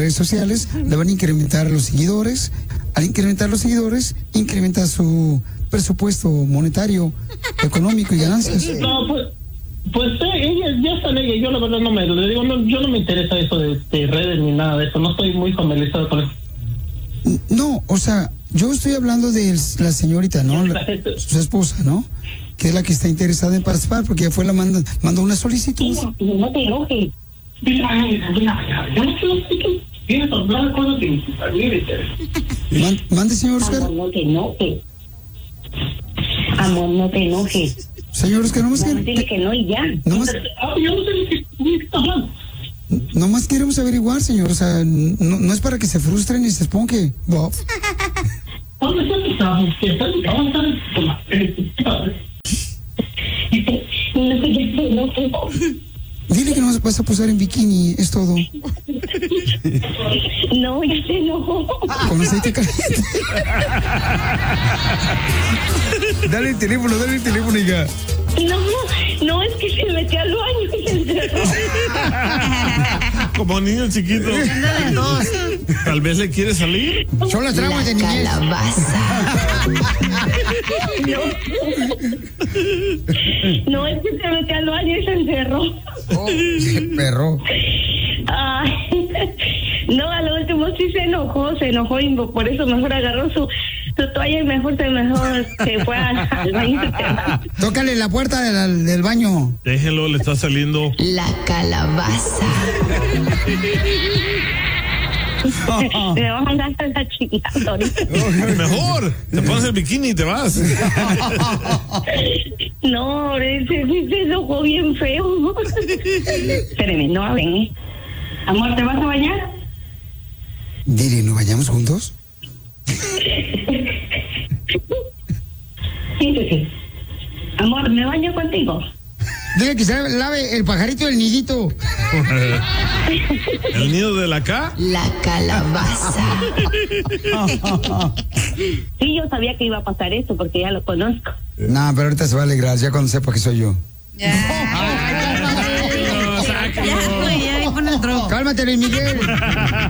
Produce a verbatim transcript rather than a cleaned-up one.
redes sociales, le van a incrementar los seguidores. Al incrementar los seguidores, incrementa su presupuesto monetario, económico y ganancias. No, pues, pues eh, ella ya está ella. Yo la verdad no me, le digo, no, yo no me interesa eso de, de redes ni nada de eso. No estoy muy familiarizado con eso. No, o sea, yo estoy hablando de la señorita, ¿no? La, su esposa, ¿no? Que es la que está interesada en participar, porque ya fue la manda, mandó una solicitud. No, no te enojes. Mira, mira, mira, yo no sé qué tienes que hablar cosas de Man, mande, señor Oscar. Amor, no te enojes. Amor, no te enojes. Señor Oscar, nomás Vamos a que, decirle que no y ya. nomás, Ah, yo no sé de qué estás hablando. nomás queremos averiguar, señor. O sea, no, no es para que se frustren y se esponje. Bob. ¿Dónde está tu trabajo? ¿Qué está tu trabajo? No, ya te enojes. Dile que no vas a posar en bikini, es todo. No, ya se enojó. Con aceite caliente. Dale el teléfono, dale el teléfono, hija. No, no, es que se metió al baño y se encerró. Como niño chiquito. Tal vez le quiere salir. Son las traumas de niñez. No. No, es que se metió al baño y se encerró. Oh, perro. Ay, no, a lo último sí se enojó, se enojó y por eso mejor agarró su, su toalla y mejor se mejor se fue al, al baño. Tócale la puerta del, del baño. Déjenlo, le está saliendo. La calabaza. Me va a mandar a la chiquita ahorita. Mejor, te pones el bikini y te vas. No, ese sí se enojó bien feo. Espérame, no hablen, ¿eh? Amor, ¿te vas a bañar? Dile, ¿no vayamos juntos? Sí, sí, sí. Amor, ¿me baño contigo? Dile que se lave el pajarito del nidito. ¿El nido de la K? La calabaza. Sí, yo sabía que iba a pasar eso porque ya lo conozco. No, pero ahorita se va a alegrar, ya cuando sepa que soy yo. Ya, ya, ya, ya, ya, ya, ya, ya, ya, ya, ya, ya, ya, ya, ya, ya, Cálmate, Luis Miguel.